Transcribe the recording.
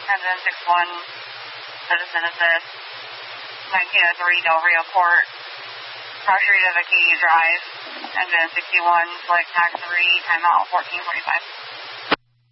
Engine 61, citizen assist, 1903 Del Rio Court, Roger Reed of Acadia Drive, Engine 61, select tax 3, timeout 14:45.